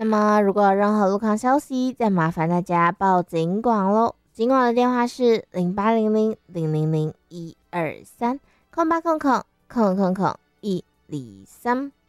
那么如果有任何路况消息，再麻烦大家报警广咯。警广的电话是0800000123，0800000123。